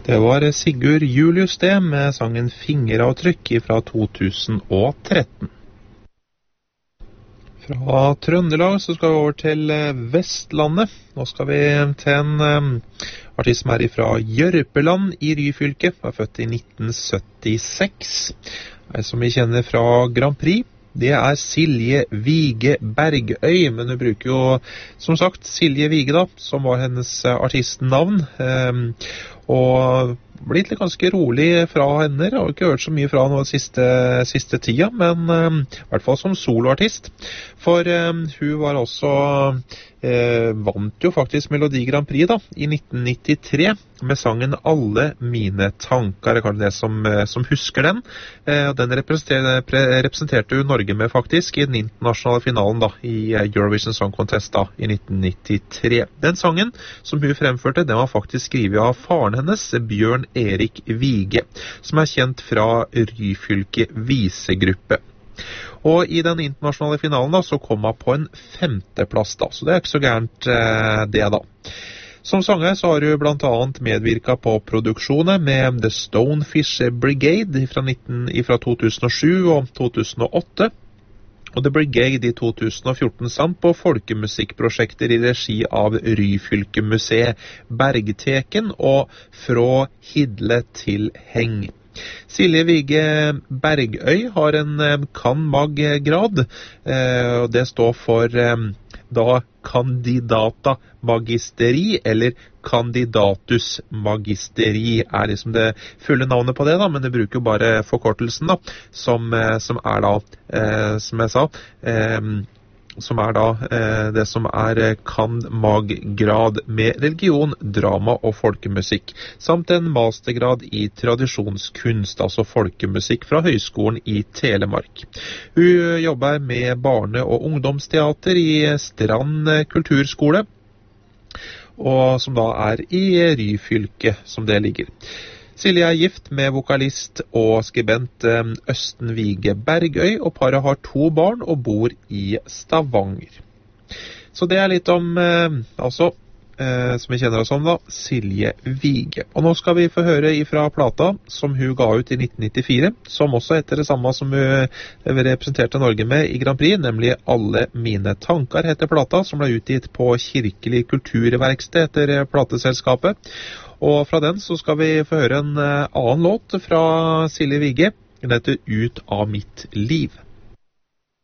Det var Sigurd Julius det, med sangen Fingeravtrykk fra 2013. Fra Trøndelag så skal vi over til Vestlandet. Nå skal vi til en artist som fra Jørpeland i Ryfylke. Var født i 1976. Som vi kjenner fra Grand Prix. Det Silje Vige Bergøy, men hun bruker jo som sagt Silje Vige da, som var hennes artistnavn, og blitt litt ganske rolig fra henne. Jeg har ikke hørt så mye fra henne siste tida, men i hvert fall som soloartist. For hun var også vant jo faktisk Melodi Grand Prix da, i 1993 med sangen Alle mine tanker, er kanskje det som husker den. Den representerte jo Norge med faktisk i den internasjonale finalen da, i Eurovision Song Contest da, i 1993. Den sangen som hun fremførte, den var faktisk skrevet av faren hennes, Bjørn Erik Vige, som kjent fra Ryfylke Visegruppe. Og i den internasjonale finalen da, så kom han på en 5. plass da, så det ikke så gærent det da. Som sanger så har du blant annet medvirket på produksjoner med The Stonefish Brigade fra 2007 og 2008, og The Brigade i 2014 samt på folkemusikkprosjekter i regi av Ryfylke Museet, Bergteken og Fra Hidle til Heng. Silje Vige Bergøy har en cand.mag.grad, og det står for da candidata magisteri, eller candidatus magisteri liksom det fulle navnet på det da, men det bruker jo bare forkortelsen da, som da, som jeg sa, som da det som cand.mag.grad med religion, drama og folkemusikk, samt en mastergrad i tradisjonskunst, altså folkemusikk fra Høgskolen i Telemark. Hun jobber med barne- og ungdomsteater i Strand kulturskole, og som da i Ryfylke, som det ligger. Silje gift med vokalist og skribent Østen Vige Bergøy, og paret har 2 barn og bor i Stavanger. Så det litt om, som vi kjenner oss om da, Silje Vige. Og nå skal vi få høre ifra plata som hun ga ut i 1994, som også heter det samme som hun representerte Norge med i Grand Prix, nemlig Alle mine tanker heter plata, som ble utgitt på Kirkelig kulturverksted etter plateselskapet. Og fra den så skal vi få høre en annen låt fra Silje Vige. Den heter Ut av mitt liv.